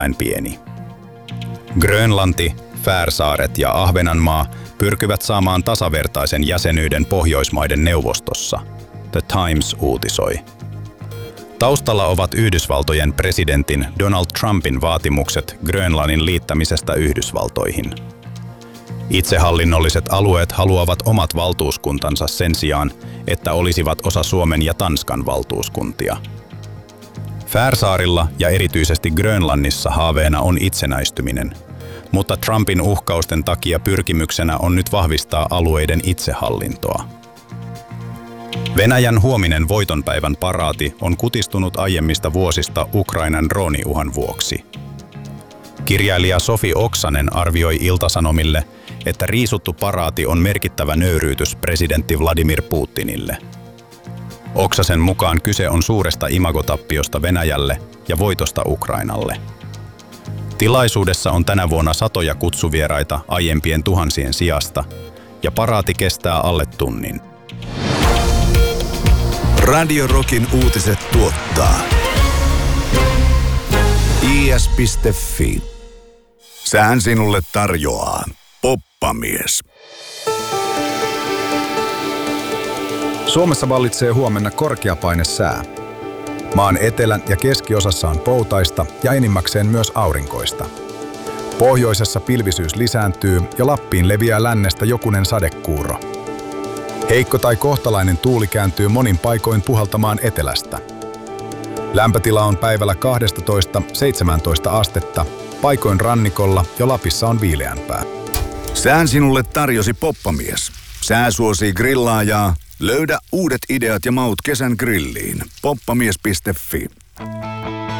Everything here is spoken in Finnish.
pieni. Grönlanti, Färsaaret ja Ahvenanmaa pyrkivät saamaan tasavertaisen jäsenyyden Pohjoismaiden neuvostossa, The Times uutisoi. Taustalla ovat Yhdysvaltojen presidentin Donald Trumpin vaatimukset Grönlannin liittämisestä Yhdysvaltoihin. Itsehallinnolliset alueet haluavat omat valtuuskuntansa sen sijaan, että olisivat osa Suomen ja Tanskan valtuuskuntia. Färsaarilla ja erityisesti Grönlannissa haaveena on itsenäistyminen, mutta Trumpin uhkausten takia pyrkimyksenä on nyt vahvistaa alueiden itsehallintoa. Venäjän huominen voitonpäivän paraati on kutistunut aiemmista vuosista Ukrainan drooniuhan vuoksi. Kirjailija Sofi Oksanen arvioi Ilta-Sanomille, että riisuttu paraati on merkittävä nöyryytys presidentti Vladimir Putinille. Oksasen mukaan kyse on suuresta imagotappiosta Venäjälle ja voitosta Ukrainalle. Tilaisuudessa on tänä vuonna satoja kutsuvieraita aiempien tuhansien sijasta, ja paraati kestää alle tunnin. Radio Rockin uutiset tuottaa is.fi. Sään sinulle tarjoaa Poppamies. Suomessa vallitsee huomenna korkeapainesää. Maan etelä- ja keskiosassa on poutaista ja enimmäkseen myös aurinkoista. Pohjoisessa pilvisyys lisääntyy ja Lappiin leviää lännestä jokunen sadekuuro. Heikko tai kohtalainen tuuli kääntyy monin paikoin puhaltamaan etelästä. Lämpötila on päivällä 12–17 astetta, paikoin rannikolla ja Lapissa on viileämpää. Sään sinulle tarjosi Poppamies. Sää suosii grillaajaa. Löydä uudet ideat ja maut kesän grilliin. Poppamies.fi.